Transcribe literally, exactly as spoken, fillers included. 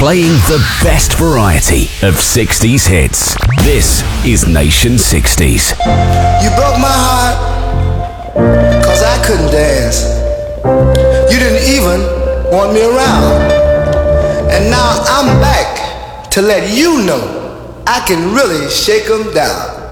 playing the best variety of sixties hits. This is Nation sixties. You broke my heart, cause I couldn't dance. You didn't even want me around. And now I'm back to let you know I can really shake 'em down.